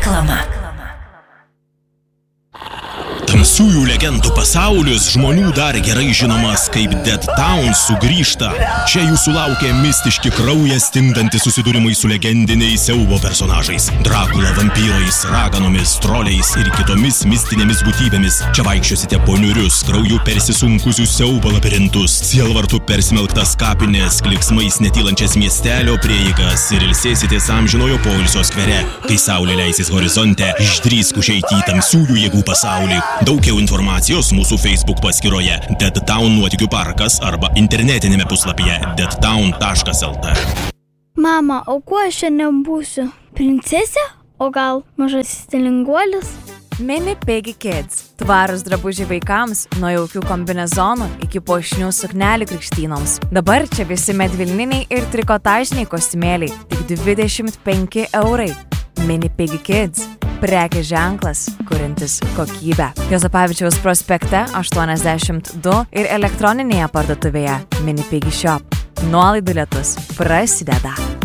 Reklama. Tamsiųjų legendų pasaulis, žmonių dar gerai žinomas kaip Dead Town, sugrįžta. Čia jūsų laukia mistiški kraują stingdantys susidūrimai su legendiniais siaubo personažais. Drakula, vampyrais, raganomis, troliais ir kitomis mistinėmis būtybėmis. Čia vaikščiosite po niurius, krauju persisunkusius siaubo labirintus, sielvartų persmelktas kapinės, kliksmais netylančias miestelio prieigas ir ilsėsitės amžinojo poilsio skvere. Kai saulė leisis horizonte, išdrįsk užeiti į tamsiųjų jėgų pasaulį. Daugiau informacijos mūsų Facebook paskyroje Dead Town nuotykių parkas arba internetinėme puslapyje deadtown.lt. Mama, o kuo aš šiandien būsiu? Princesė? O gal mažasis stilinguolis? Mini Piggy Kids. Tvarūs drabužiai vaikams, nuo jaukių kombinezonų iki puošnių suknelių krikštynoms. Dabar čia visi medvilniniai ir trikotažiniai kostiumėliai, tik 25 eurai. Mini Piggy Kids. Prekės ženklas, kuriantis kokybę. Juozapavičiaus prospekte 82 ir elektroninėje parduotuvėje Mini Piggy Shop. Nuolaidų lietus prasideda.